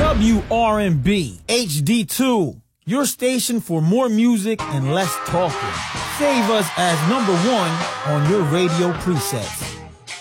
WRNB HD2, your station for more music and less talking. Save us as number one on your radio presets.